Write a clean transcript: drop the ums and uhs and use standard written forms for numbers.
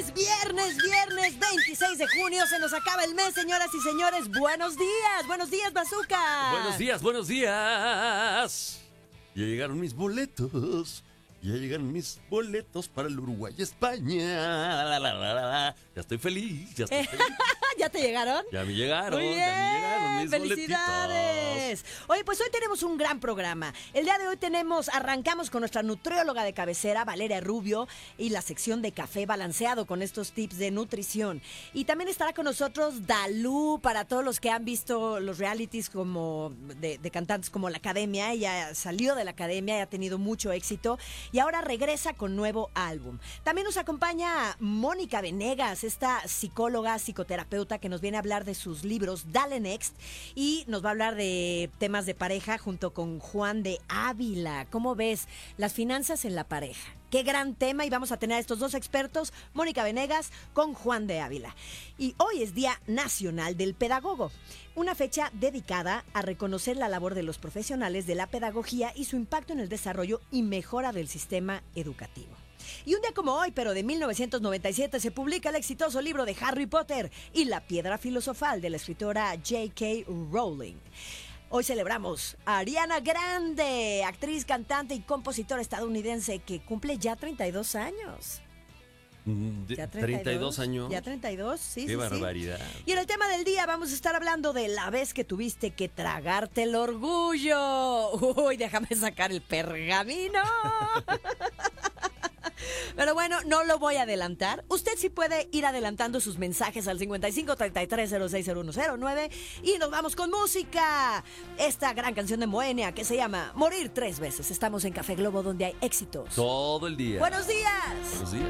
Es viernes 26 de junio, se nos acaba el mes, señoras y señores. Buenos días, Bazooka. Buenos días. Ya llegaron mis boletos. Ya llegaron mis boletos para el Uruguay-España. Ya estoy feliz. ¿Ya te llegaron? Ya me llegaron. Muy bien, ya me llegaron mis felicidades. boletitos. Oye, pues hoy tenemos un gran programa. El día de hoy arrancamos con nuestra nutrióloga de cabecera, Valeria Rubio, y la sección de café balanceado con estos tips de nutrición. Y también estará con nosotros Dalú, para todos los que han visto los realities como de cantantes como La Academia. Ella salió de La Academia y ha tenido mucho éxito y ahora regresa con nuevo álbum. También nos acompaña Mónica Venegas, esta psicóloga, psicoterapeuta que nos viene a hablar de sus libros Dale Next y nos va a hablar de temas de pareja junto con Juan de Ávila. ¿Cómo ves las finanzas en la pareja? Qué gran tema, y vamos a tener a estos dos expertos, Mónica Venegas con Juan de Ávila. Y hoy es Día Nacional del Pedagogo, una fecha dedicada a reconocer la labor de los profesionales de la pedagogía y su impacto en el desarrollo y mejora del sistema educativo. Y un día como hoy, pero de 1997, se publica el exitoso libro de Harry Potter y la piedra filosofal de la escritora J.K. Rowling. Hoy celebramos a Ariana Grande, actriz, cantante y compositora estadounidense que cumple ya 32 años. ¿Ya 32 años? Ya 32, sí. Qué barbaridad. Sí. Y en el tema del día vamos a estar hablando de la vez que tuviste que tragarte el orgullo. Uy, déjame sacar el pergamino. Pero bueno, no lo voy a adelantar. Usted sí puede ir adelantando sus mensajes al 5533060109 y nos vamos con música. Esta gran canción de Moenia que se llama Morir 3 veces. Estamos en Café Globo, donde hay éxitos. Todo el día. Buenos días. Buenos días.